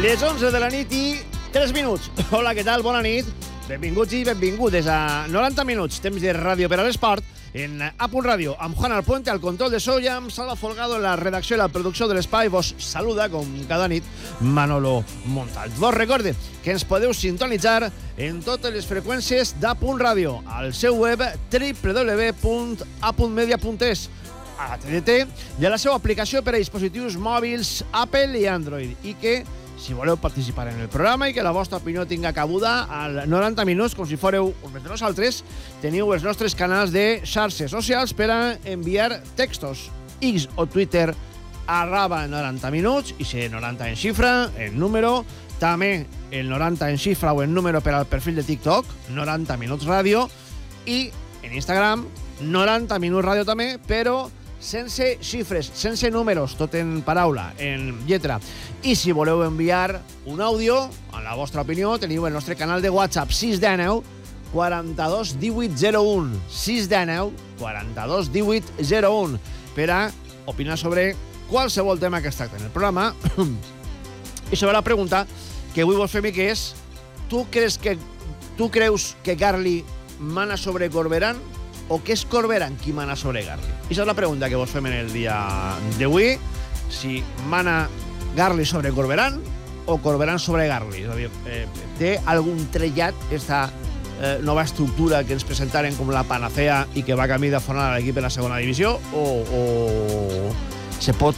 Les 11 de la nit i 3 minuts. Hola, què tal? Bona nit. Benvinguts i benvingudes a 90 minuts, temps de ràdio per a l'esport, en A.Punt Ràdio, amb Juan Alpuente al control de so i amb Salva Folgado en la redacció i la producció de l'espai. Vos saluda, com cada nit, Manolo Montal. Vos recorde que ens podeu sintonitzar en totes les freqüències d'A.Punt Ràdio, al seu web www.apuntmedia.es, a la TDT i a la seva aplicació per a dispositius mòbils Apple i Android, i que, si voleu participar en el programa i que la vostra opinió tinga cabuda al 90 minuts, com si fóreu uns de nosaltres, teniu els nostres canals de xarxes socials per a enviar textos, X o Twitter, @90 minuts, i si 90 en xifra, en número, també el 90 en xifra o en número per al perfil de TikTok, 90 minuts ràdio, i en Instagram, 90 minuts ràdio també, però sense xifres, sense números, tot en paraula, en lletra. I si voleu enviar un àudio, en la vostra opinió, teniu el nostre canal de WhatsApp 619 42 18 01, 619 42 18 01, per a opinar sobre qualsevol tema que es tracta en el programa. I sobre la pregunta que avui vos fem, que és: tu creus que Garli mana sobre Corberán, o que és Corberán qui mana sobre Garli? I això és la pregunta que vos fem en el dia d'avui. Si mana Garli sobre Corberán o Corberán sobre Garli. És a dir, té algun trellat aquesta nova estructura que ens presentaren com la panacea i que va camí de formar l'equip en la segona divisió, o se pot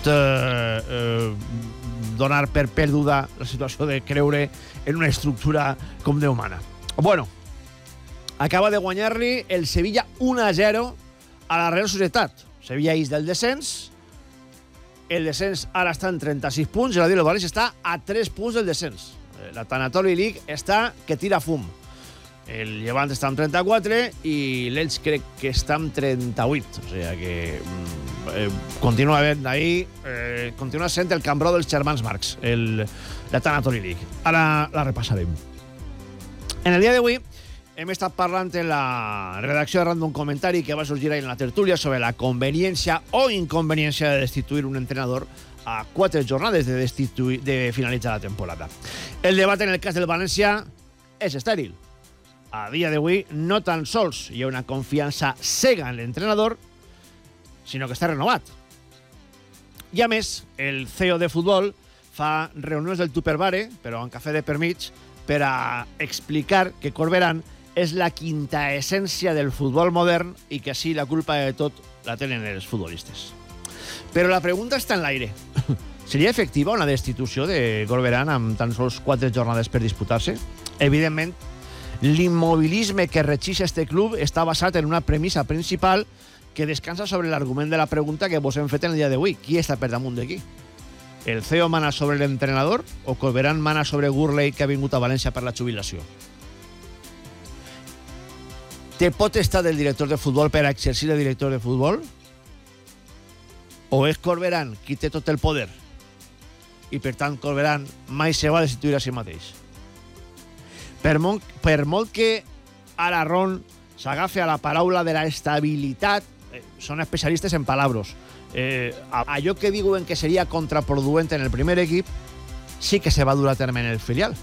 donar per perduda la situació de creure en una estructura com Déu mana? Bueno, acaba de guanyar-li el Sevilla 1-0 a la Real Societat. Sevilla és del descens. El descens ara està en 36 punts i el València està a 3 punts del descens. La Tanatory League està que tira fum. El Llevant està amb 34 i l'Elx crec que està amb 38. O sigui que continua continua sent el cambró dels germans Marx, la Tanatory League. Ara la repassarem. En el dia d'avui hem estat parlant en la redacció de Random Comentari, que va sorgir ahir en la tertúlia, sobre la conveniència o inconveniència de destituir un entrenador a 4 jornades de finalitzar la temporada. El debat en el cas del València és estèril. A dia d'avui no tan sols hi ha una confiança cega en l'entrenador, sinó que està renovat. I a més, el CEO de futbol fa reunions del Tupperware, però amb cafè de per mig, per a explicar que Corberán és la quinta essència del futbol modern i que així la culpa de tot la tenen els futbolistes. Però la pregunta està en l'aire. Seria efectiva una destitució de Corberán amb tan sols 4 jornades per disputar-se? Evidentment, l'immobilisme que regeix este club està basat en una premissa principal que descansa sobre l'argument de la pregunta que vos hem fet en el dia d'avui. Qui està per damunt d'aquí? El CEO mana sobre l'entrenador o Corberán mana sobre Gurley, que ha vingut a València per la jubilació? Té potestat el director de futbol per a exercir de director de futbol? O és Corberán qui té tot el poder? I, per tant, Corberán mai se va destituir a si mateix. Per molt que Alarrón s'agafi a la paraula de la estabilitat, són especialistes en palabras. Allò que diuen que seria contraproduent en el primer equip sí que se va dur a terme en el filial.